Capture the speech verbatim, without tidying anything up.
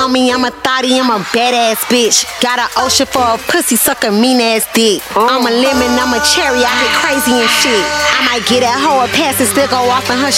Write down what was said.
on me, I'm a thotty, I'm a badass bitch. Got an ocean for a pussy, suck a mean ass dick. I'm a lemon, I'm a cherry, I get crazy and shit. I might get that hoe a pass and still go off in her